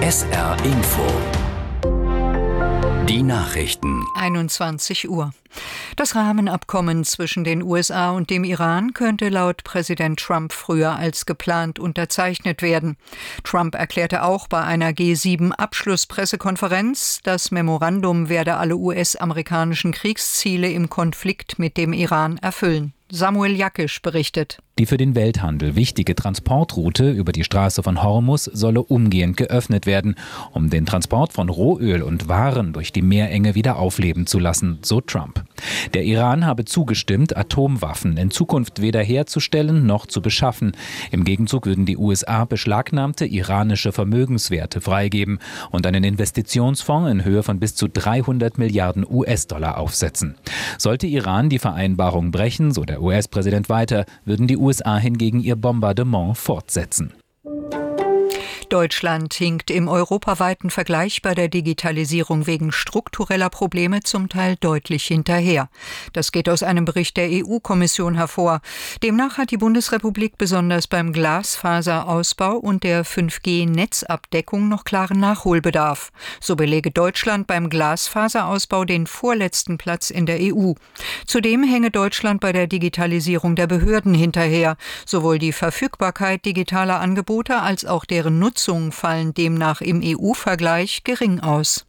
SR Info. Die Nachrichten. 21 Uhr. Das Rahmenabkommen zwischen den USA und dem Iran könnte laut Präsident Trump früher als geplant unterzeichnet werden. Trump erklärte auch bei einer G7-Abschlusspressekonferenz, das Memorandum werde alle US-amerikanischen Kriegsziele im Konflikt mit dem Iran erfüllen. Samuel Jakisch berichtet. Die für den Welthandel wichtige Transportroute über die Straße von Hormuz solle umgehend geöffnet werden, um den Transport von Rohöl und Waren durch die Meerenge wieder aufleben zu lassen, so Trump. Der Iran habe zugestimmt, Atomwaffen in Zukunft weder herzustellen noch zu beschaffen. Im Gegenzug würden die USA beschlagnahmte iranische Vermögenswerte freigeben und einen Investitionsfonds in Höhe von bis zu 300 Milliarden US-Dollar aufsetzen. Sollte Iran die Vereinbarung brechen, so der US-Präsident weiter, würden die USA hingegen ihr Bombardement fortsetzen. Deutschland hinkt im europaweiten Vergleich bei der Digitalisierung wegen struktureller Probleme zum Teil deutlich hinterher. Das geht aus einem Bericht der EU-Kommission hervor. Demnach hat die Bundesrepublik besonders beim Glasfaserausbau und der 5G-Netzabdeckung noch klaren Nachholbedarf. So belege Deutschland beim Glasfaserausbau den vorletzten Platz in der EU. Zudem hänge Deutschland bei der Digitalisierung der Behörden hinterher. Sowohl die Verfügbarkeit digitaler Angebote als auch deren Nutzung fallen demnach im EU-Vergleich gering aus.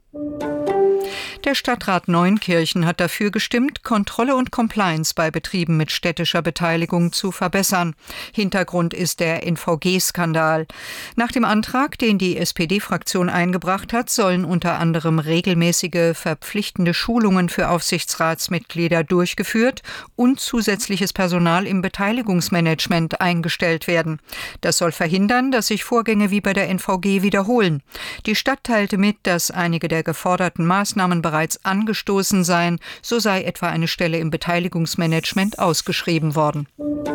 Der Stadtrat Neunkirchen hat dafür gestimmt, Kontrolle und Compliance bei Betrieben mit städtischer Beteiligung zu verbessern. Hintergrund ist der NVG-Skandal. Nach dem Antrag, den die SPD-Fraktion eingebracht hat, sollen unter anderem regelmäßige verpflichtende Schulungen für Aufsichtsratsmitglieder durchgeführt und zusätzliches Personal im Beteiligungsmanagement eingestellt werden. Das soll verhindern, dass sich Vorgänge wie bei der NVG wiederholen. Die Stadt teilte mit, dass einige der geforderten Maßnahmen bereits angestoßen seien, so sei etwa eine Stelle im Beteiligungsmanagement ausgeschrieben worden.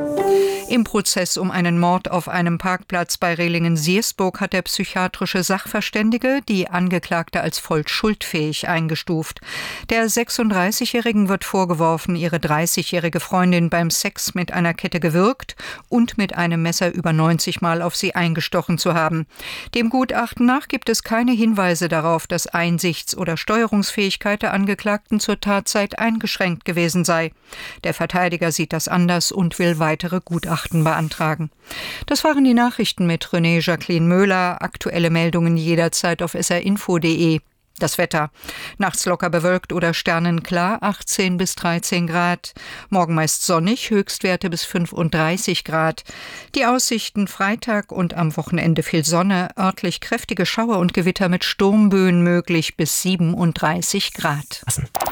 Im Prozess um einen Mord auf einem Parkplatz bei Rehlingen-Siersburg hat der psychiatrische Sachverständige die Angeklagte als voll schuldfähig eingestuft. Der 36-Jährigen wird vorgeworfen, ihre 30-jährige Freundin beim Sex mit einer Kette gewürgt und mit einem Messer über 90 Mal auf sie eingestochen zu haben. Dem Gutachten nach gibt es keine Hinweise darauf, dass Einsichts- oder Steuerungsfähigkeit der Angeklagten zur Tatzeit eingeschränkt gewesen sei. Der Verteidiger sieht das anders und will weitere Gutachten beantragen. Das waren die Nachrichten mit René Jacqueline Möhler. Aktuelle Meldungen jederzeit auf srinfo.de. Das Wetter. Nachts locker bewölkt oder sternenklar, 18 bis 13 Grad. Morgen meist sonnig, Höchstwerte bis 35 Grad. Die Aussichten Freitag und am Wochenende viel Sonne, örtlich kräftige Schauer und Gewitter mit Sturmböen möglich bis 37 Grad.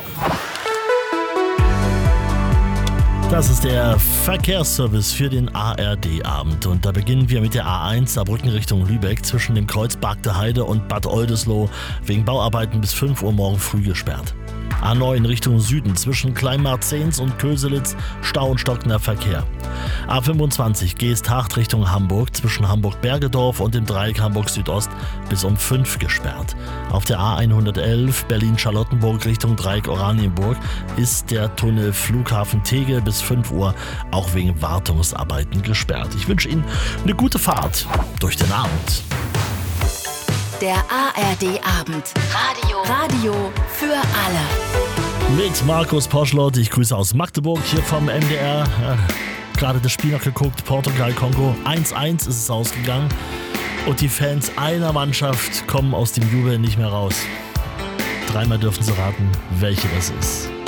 Das ist der Verkehrsservice für den ARD-Abend. Und da beginnen wir mit der A1 Saarbrücken Richtung Lübeck zwischen dem Kreuz Bargte Heide und Bad Oldesloe wegen Bauarbeiten bis 5 Uhr morgen früh gesperrt. A9 Richtung Süden zwischen Kleinmarzens und Köselitz Stau und stockender Verkehr. A25 Geest-Hacht Richtung Hamburg zwischen Hamburg-Bergedorf und dem Dreieck Hamburg-Südost bis um 5 gesperrt. Auf der A111 Berlin-Charlottenburg Richtung Dreieck Oranienburg ist der Tunnel Flughafen Tegel bis 5 Uhr auch wegen Wartungsarbeiten gesperrt. Ich wünsche Ihnen eine gute Fahrt durch den Abend. Der ARD-Abend. Radio für alle. Mit Markus Poschlott. Ich grüße aus Magdeburg hier vom MDR. Gerade das Spiel noch geguckt. Portugal-Kongo. 1-1 ist es ausgegangen. Und die Fans einer Mannschaft kommen aus dem Jubel nicht mehr raus. Dreimal dürfen Sie raten, welche das ist.